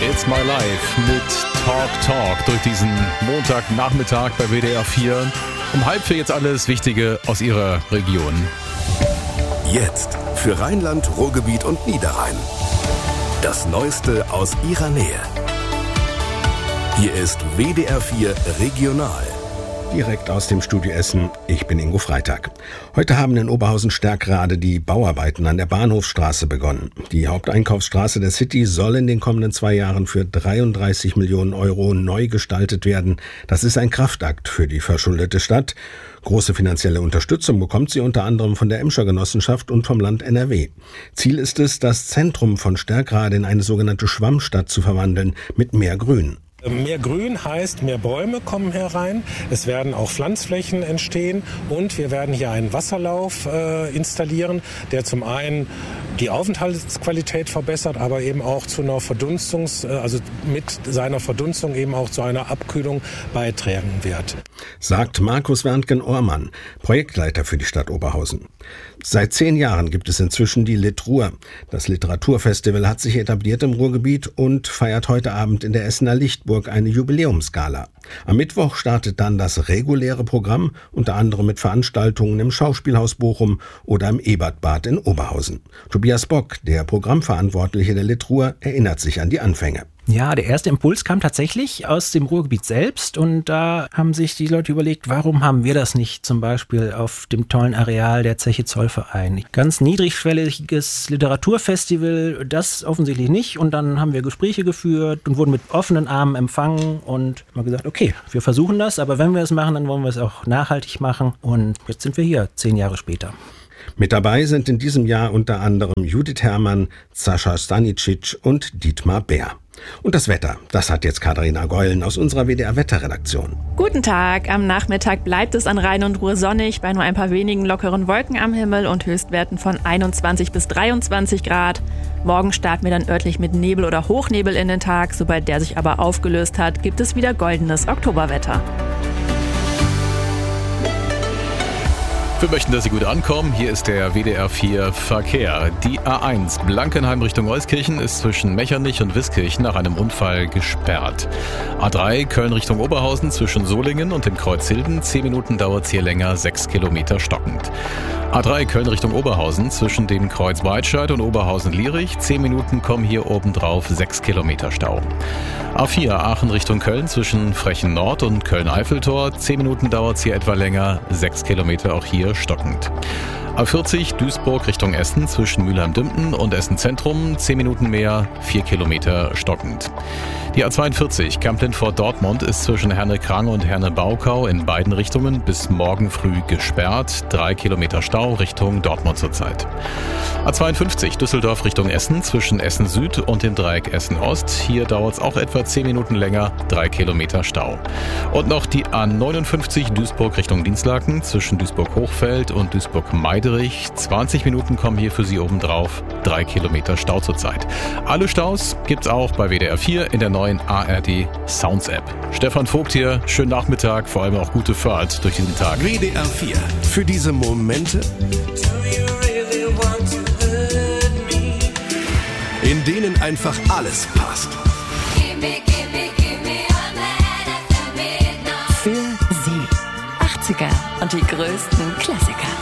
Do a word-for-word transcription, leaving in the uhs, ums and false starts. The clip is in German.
It's My Life mit Talk Talk durch diesen Montagnachmittag bei W D R vier. Um halb vier jetzt alles Wichtige aus Ihrer Region. Jetzt für Rheinland, Ruhrgebiet und Niederrhein. Das Neueste aus Ihrer Nähe. Hier ist W D R vier Regional. Direkt aus dem Studio Essen, ich bin Ingo Freitag. Heute haben in Oberhausen-Stärkrade die Bauarbeiten an der Bahnhofstraße begonnen. Die Haupteinkaufsstraße der City soll in den kommenden zwei Jahren für dreiunddreißig Millionen Euro neu gestaltet werden. Das ist ein Kraftakt für die verschuldete Stadt. Große finanzielle Unterstützung bekommt sie unter anderem von der Emscher Genossenschaft und vom Land N R W. Ziel ist es, das Zentrum von Stärkrade in eine sogenannte Schwammstadt zu verwandeln mit mehr Grün. Mehr Grün heißt, mehr Bäume kommen herein, es werden auch Pflanzflächen entstehen und wir werden hier einen Wasserlauf äh, installieren, der zum einen die Aufenthaltsqualität verbessert, aber eben auch zu einer Verdunstungs-, also mit seiner Verdunstung eben auch zu einer Abkühlung beitragen wird. Sagt Markus Werntgen-Ohrmann, Projektleiter für die Stadt Oberhausen. Seit zehn Jahren gibt es inzwischen die Lit-Ruhr. Das Literaturfestival hat sich etabliert im Ruhrgebiet und feiert heute Abend in der Essener Lichtburg eine Jubiläumsgala. Am Mittwoch startet dann das reguläre Programm, unter anderem mit Veranstaltungen im Schauspielhaus Bochum oder im Ebertbad in Oberhausen. Tobias Bock, der Programmverantwortliche der Lit-Ruhr, erinnert sich an die Anfänge. Ja, der erste Impuls kam tatsächlich aus dem Ruhrgebiet selbst und da haben sich die Leute überlegt, warum haben wir das nicht zum Beispiel auf dem tollen Areal der Zeche Zollverein. Ganz niedrigschwelliges Literaturfestival, das offensichtlich nicht und dann haben wir Gespräche geführt und wurden mit offenen Armen empfangen und haben gesagt, okay, wir versuchen das, aber wenn wir es machen, dann wollen wir es auch nachhaltig machen und jetzt sind wir hier, zehn Jahre später. Mit dabei sind in diesem Jahr unter anderem Judith Herrmann, Sascha Stanicic und Dietmar Bär. Und das Wetter, das hat jetzt Katharina Geulen aus unserer W D R-Wetterredaktion. Guten Tag, am Nachmittag bleibt es an Rhein und Ruhr sonnig, bei nur ein paar wenigen lockeren Wolken am Himmel und Höchstwerten von einundzwanzig bis dreiundzwanzig Grad. Morgen starten wir dann örtlich mit Nebel oder Hochnebel in den Tag. Sobald der sich aber aufgelöst hat, gibt es wieder goldenes Oktoberwetter. Wir möchten, dass Sie gut ankommen. Hier ist der W D R vier Verkehr. Die A eins Blankenheim Richtung Euskirchen ist zwischen Mechernich und Wiskirchen nach einem Unfall gesperrt. A drei Köln Richtung Oberhausen zwischen Solingen und dem Kreuz Hilden. zehn Minuten dauert es hier länger, sechs Kilometer stockend. A drei Köln Richtung Oberhausen zwischen dem Kreuz Weidscheid und Oberhausen-Lierich. zehn Minuten kommen hier obendrauf, sechs Kilometer Stau. A vier Aachen Richtung Köln zwischen Frechen Nord und Köln-Eiffeltor. zehn Minuten dauert es hier etwa länger, sechs Kilometer auch hier stockend. A vierzig Duisburg Richtung Essen zwischen Mülheim-Dümpten und Essen Zentrum, zehn Minuten mehr, vier Kilometer stockend. Die A zweiundvierzig Kamp-Lintfort-Dortmund ist zwischen Herne-Krang und Herne-Baukau in beiden Richtungen bis morgen früh gesperrt, drei Kilometer Stau Richtung Dortmund zurzeit. A zweiundfünfzig Düsseldorf Richtung Essen zwischen Essen Süd und dem Dreieck Essen Ost, hier dauert es auch etwa zehn Minuten länger, drei Kilometer Stau. Und noch die A neunundfünfzig Duisburg Richtung Dienstlaken zwischen Duisburg-Hochfeld und Duisburg-Meiderich, zwanzig Minuten kommen hier für Sie obendrauf, drei Kilometer Stau zurzeit. Alle Staus gibt's auch bei W D R vier in der neuen A R D Sounds App. Stefan Vogt hier, schönen Nachmittag, vor allem auch gute Fahrt durch diesen Tag. W D R vier. Für diese Momente, in denen einfach alles passt. Für Sie. achtziger und die größten Klassiker.